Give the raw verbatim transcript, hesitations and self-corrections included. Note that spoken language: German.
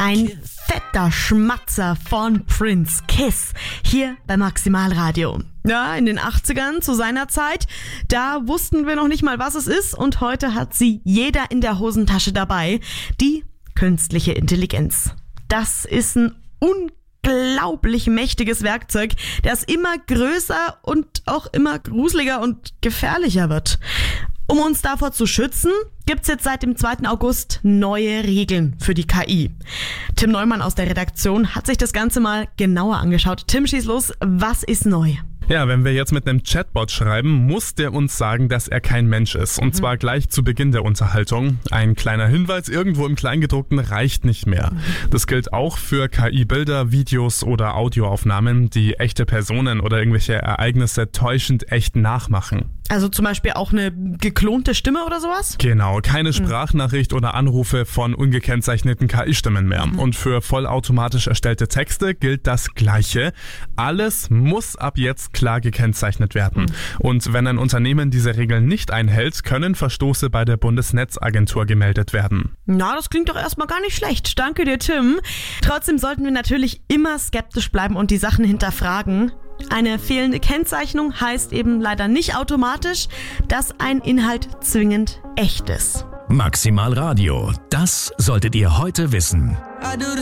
Ein fetter Schmatzer von Prince, Kiss, hier bei Maximalradio. Ja, in den achtzigern zu seiner Zeit, da wussten wir noch nicht mal, was es ist, und heute hat sie jeder in der Hosentasche dabei, die künstliche Intelligenz. Das ist ein unglaublich mächtiges Werkzeug, das immer größer und auch immer gruseliger und gefährlicher wird. Um uns davor zu schützen, gibt's jetzt seit dem zweiten August neue Regeln für die K I. Tim Neumann aus der Redaktion hat sich das Ganze mal genauer angeschaut. Tim, schieß los, was ist neu? Ja, wenn wir jetzt mit einem Chatbot schreiben, muss der uns sagen, dass er kein Mensch ist. Und zwar gleich zu Beginn der Unterhaltung. Ein kleiner Hinweis irgendwo im Kleingedruckten reicht nicht mehr. Das gilt auch für K I-Bilder, Videos oder Audioaufnahmen, die echte Personen oder irgendwelche Ereignisse täuschend echt nachmachen. Also zum Beispiel auch eine geklonte Stimme oder sowas? Genau, keine Sprachnachricht oder Anrufe von ungekennzeichneten K I-Stimmen mehr. Mhm. Und für vollautomatisch erstellte Texte gilt das Gleiche. Alles muss ab jetzt klar gekennzeichnet werden. Mhm. Und wenn ein Unternehmen diese Regeln nicht einhält, können Verstoße bei der Bundesnetzagentur gemeldet werden. Na, das klingt doch erstmal gar nicht schlecht. Danke dir, Tim. Trotzdem sollten wir natürlich immer skeptisch bleiben und die Sachen hinterfragen. Eine fehlende Kennzeichnung heißt eben leider nicht automatisch, dass ein Inhalt zwingend echt ist. Maximalradio, das solltet ihr heute wissen.